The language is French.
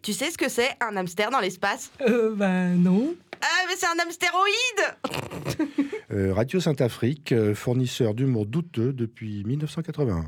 Tu sais ce que c'est, un hamster dans l'espace? Non. Ah, mais c'est un hamstéroïde. Radio Saint-Afrique, fournisseur d'humour douteux depuis 1981.